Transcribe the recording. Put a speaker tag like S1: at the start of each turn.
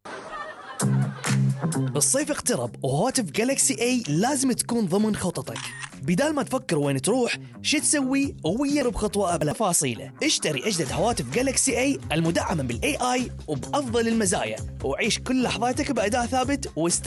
S1: الصيف اقترب وهواتف جالكسي اي لازم تكون ضمن خططك. بدال ما تفكر وين تروح شو تسوي ويا بخطوة قبل تفاصيله. اشتري اجدد هواتف جالكسي اي المدعمة بالاي اي وبأفضل المزايا، وعيش كل لحظاتك بأداء ثابت